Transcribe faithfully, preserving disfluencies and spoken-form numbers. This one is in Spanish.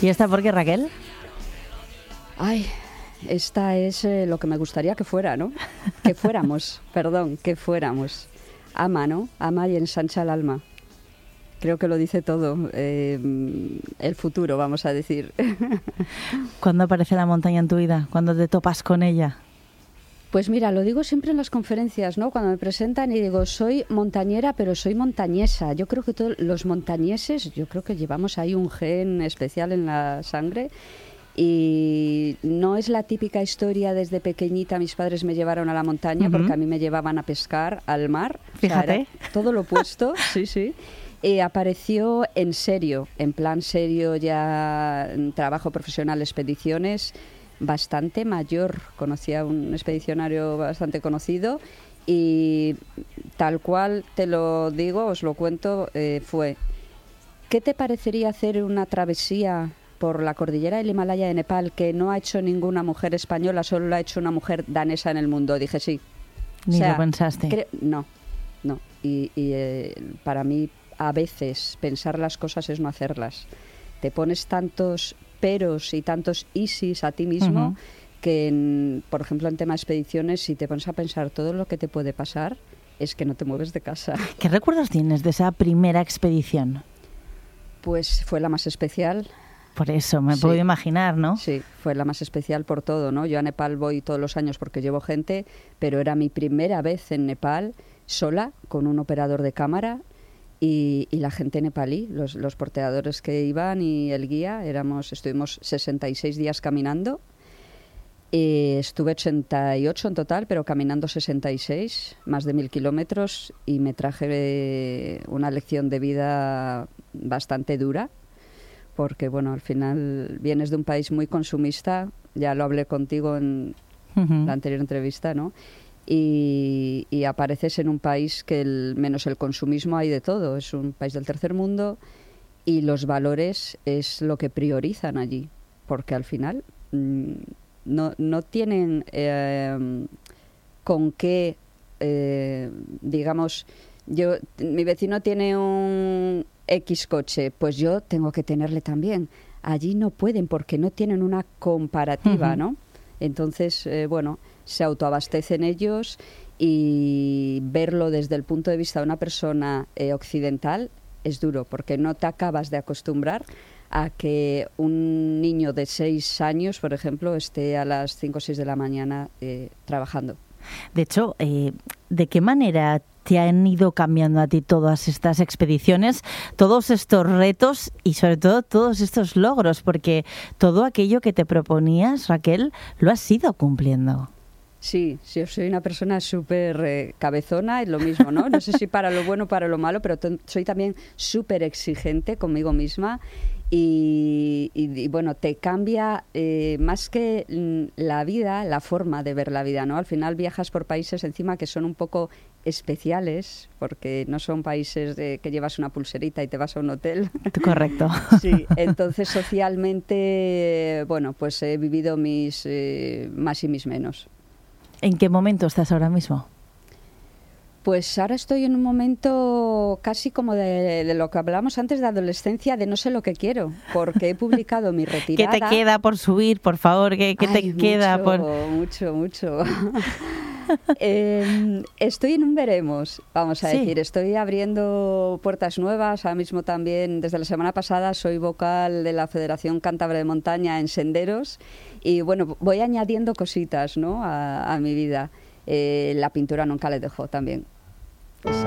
¿Y esta por qué, Raquel? Ay, esta es eh, lo que me gustaría que fuera, ¿no? Que fuéramos, perdón, que fuéramos. Ama, ¿no? Ama y ensancha el alma. Creo que lo dice todo. Eh, el futuro, vamos a decir. ¿Cuándo aparece la montaña en tu vida? ¿Cuándo te topas con ella? Pues mira, lo digo siempre en las conferencias, ¿no? Cuando me presentan y digo, soy montañera, pero soy montañesa. Yo creo que todos los montañeses, yo creo que llevamos ahí un gen especial en la sangre. Y no es la típica historia desde pequeñita, mis padres me llevaron a la montaña, uh-huh, porque a mí me llevaban a pescar al mar. Fíjate. O sea, era todo lo opuesto, sí, sí. Y apareció en serio, en plan serio, ya en trabajo profesional, expediciones, bastante mayor. Conocí a un expedicionario bastante conocido y tal cual te lo digo, os lo cuento, eh, fue: ¿qué te parecería hacer una travesía por la cordillera del Himalaya de Nepal que no ha hecho ninguna mujer española, solo lo ha hecho una mujer danesa en el mundo? Dije sí. Ni o sea, lo pensaste. Cre- no, no. Y, y eh, para mí, a veces, pensar las cosas es no hacerlas. Te pones tantos peros y tantos isis a ti mismo, uh-huh, que, en, por ejemplo, en tema de expediciones, si te pones a pensar todo lo que te puede pasar, es que no te mueves de casa. ¿Qué recuerdos tienes de esa primera expedición? Pues fue la más especial. Por eso, me sí. puedo imaginar, ¿no? Sí, fue la más especial por todo, ¿no? Yo a Nepal voy todos los años porque llevo gente, pero era mi primera vez en Nepal, sola, con un operador de cámara y, y la gente nepalí, los, los porteadores que iban y el guía, éramos, estuvimos sesenta y seis días caminando. Eh, estuve ochenta y ocho en total, pero caminando sesenta y seis, más de mil kilómetros, y me traje eh, una lección de vida bastante dura, porque bueno, al final vienes de un país muy consumista, ya lo hablé contigo en uh-huh. la anterior entrevista, ¿no? Y, y apareces en un país que el, menos el consumismo hay de todo, es un país del tercer mundo y los valores es lo que priorizan allí, porque al final mmm, no, no tienen eh, con qué, eh, digamos, yo, mi vecino tiene un X coche, pues yo tengo que tenerle también. Allí no pueden porque no tienen una comparativa, uh-huh. ¿no? Entonces, eh, bueno, se autoabastecen ellos y verlo desde el punto de vista de una persona eh, occidental es duro porque no te acabas de acostumbrar a que un niño de seis años, por ejemplo, esté a las cinco o seis de la mañana eh, trabajando. De hecho, eh, ¿de qué manera te han ido cambiando a ti todas estas expediciones, todos estos retos y sobre todo todos estos logros? Porque todo aquello que te proponías, Raquel, lo has ido cumpliendo. Sí, sí, yo soy una persona súper eh, cabezona, es lo mismo, ¿no? No sé si para lo bueno o para lo malo, pero t- soy también súper exigente conmigo misma y, y, y bueno, te cambia eh, más que mm, la vida, la forma de ver la vida, ¿no? Al final viajas por países encima que son un poco especiales, porque no son países de que llevas una pulserita y te vas a un hotel. Correcto. Sí, entonces socialmente, bueno, pues he vivido mis eh, más y mis menos. ¿En qué momento estás ahora mismo? Pues ahora estoy en un momento casi como de, de lo que hablábamos antes de adolescencia, de no sé lo que quiero, porque he publicado mi retirada. ¿Qué te queda por subir, por favor? ¿Qué, qué Ay, te queda mucho, por...? Mucho, mucho, eh, estoy en un veremos, vamos a sí. decir. Estoy abriendo puertas nuevas. Ahora mismo también, desde la semana pasada, soy vocal de la Federación Cántabra de Montaña en senderos. Y bueno, voy añadiendo cositas, ¿no? a, a mi vida. Eh, la pintura nunca le dejo también.